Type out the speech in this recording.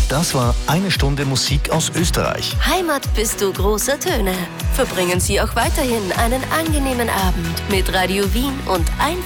Das war eine Stunde Musik aus Österreich. Heimat bist du großer Töne. Verbringen Sie auch weiterhin einen angenehmen Abend mit Radio Wien und 1